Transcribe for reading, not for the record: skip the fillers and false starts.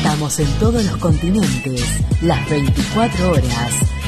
Estamos en todos los continentes, las 24 horas.